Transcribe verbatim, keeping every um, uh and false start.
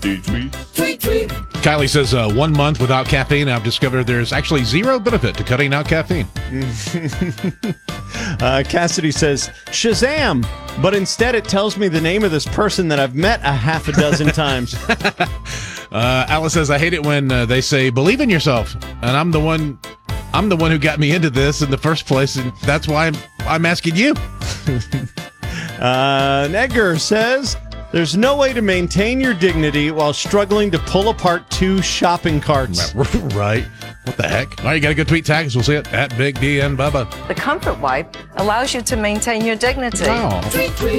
Tweet, tweet. Tweet, tweet. Kylie says, uh, one month without caffeine, I've discovered there's actually zero benefit to cutting out caffeine. uh, Cassidy says, Shazam! But instead it tells me the name of this person that I've met a half a dozen times. uh, Alice says, I hate it when uh, they say, believe in yourself. And I'm the one... I'm the one who got me into this in the first place, and that's why I'm, I'm asking you. uh, Edgar says, there's no way to maintain your dignity while struggling to pull apart two shopping carts. Right. What the heck? All right, you got to go tweet tags. We'll see it at Big D and Bubba. The Comfort Wipe allows you to maintain your dignity. Oh. Tweet, tweet.